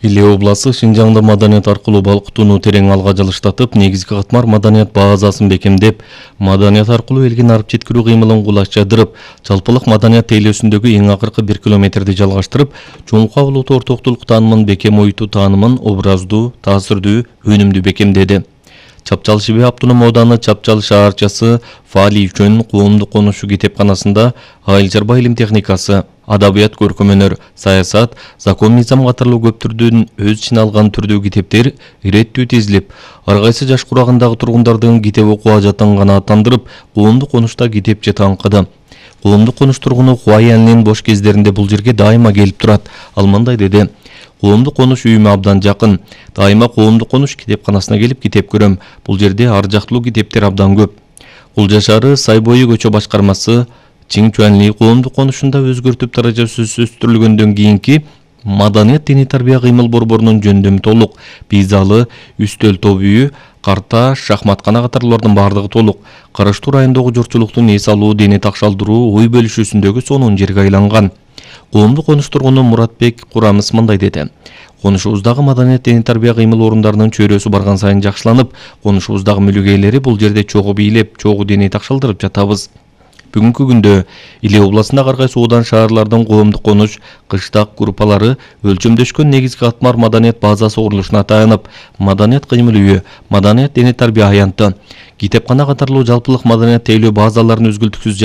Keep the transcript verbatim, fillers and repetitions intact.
Иле обласы Шинжаңда маданият аркылуу балкытууну терең алга жылыштатып, негизги катмар маданият базасын бекемдеп, маданият аркылуу элге арып жеткирүү кыймылын кулачтырып, жалпылык маданият тейлөөсүндөгү эң акыркы бир километрди жалгаштырып, чоңку улуттуу ортоктулук таанымын бекем оюутуу таанымын образдуу, таасирдүү, өнүмдүү бекемдеди. Чапчал Шибе автоном ооданы Чапчал шаарчасы Фаали үчүн коомдук конушу китепканасында айыл чарба илим техникасы, адабият, көркөм өнөр, саясат, закон мыйзам катарлуу көп түрдүн өз ичине алган түрдүү китептер иреттүү тизилип, ар кайсы жаш курагындагы тургундардын китеп окуу ажатын гана аттандырып, коомдук конушта китепче таңкыды. Коомдук конуш тургуну Хуаянлин бош кездеринде бул жерге дайыма келип турат. Ал мындай деди: коомдук конуш үйүмө абдан жакын. Дайыма коомдук конуш китепканасына келип китеп көрөм. Бул жерде ар жактуу китептер абдан көп. Кулжа шаары Сай бою көчө башкармасы Чиңчуанли коомдук конушунда өзгөртүп даражасы өстүрүлгөндөн кийинки маданият диний тарбия кыймыл борборунун жөндөмү толук. Бизалы, үстөл топ үйү, карта, шахматкана катарлардын бардыгы толук. Караштуу райондогу журтчулуктун эс алуу, дене такшалдыруу, ой бөлүшүүсүндөгү сонун жерге айланган. Коомдук конуш тургуну Муратбек Курамыс мындай деди: конушубуздагы маданият диний тарбия кыймыл орундарынын чөйрөсү барган сайын жакшыланып, конушубуздагы мүлүк ээлери бул жерде чогуу бийлеп, чогуу дене такшалдырып жатабыз. Бүгүнкү күндө Иле областындагы ар кайсы оодан шаарлардын коомдук конуш, кыштак группалары өлчөмдөшкөн негизги катмар маданият базасы курулушуна таянып, маданият кыймыл үйү, маданият дене тарбия аянты, китепкана катарлуу жалпылык маданият тейлөө базаларын үзгүлтүксүз